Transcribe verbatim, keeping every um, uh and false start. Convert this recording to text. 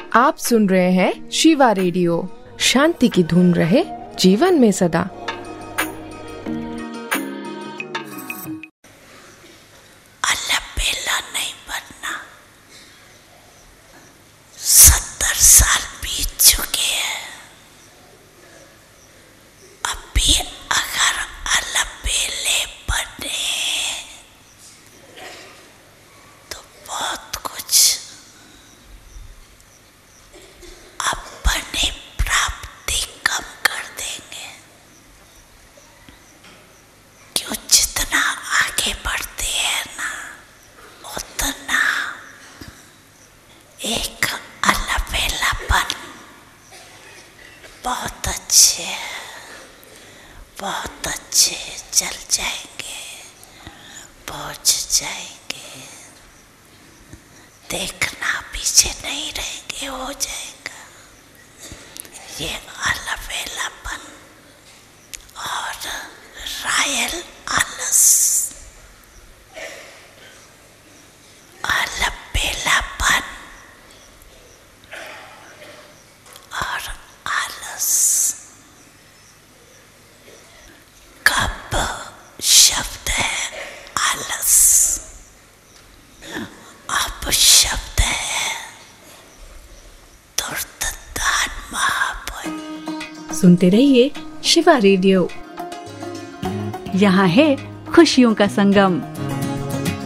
आप सुन रहे हैं शिवा रेडियो। शांति की धुन रहे जीवन में सदा। अलबेला नहीं बनना। सत्तर साल बीत चुके हैं। अभी अगर अलबेले बने तो बहुत कुछ अपनी प्राप्ति कम कर देंगे। क्यों जितना आगे बढ़ते हैं ना उतना एक अलबेलापन बहुत अच्छे बहुत अच्छे चल जाएंगे, पहुंच जाएंगे। देखना पीछे नहीं रहेंगे, हो जाएगा ये अलबेलापन और रॉयल आलस। अलबेलापन और आलस कब शब्द है आलस, अब शब्द है दुर्दान महापुरुष। सुनते रहिए शिवा रेडियो। यहाँ है खुशियों का संगम।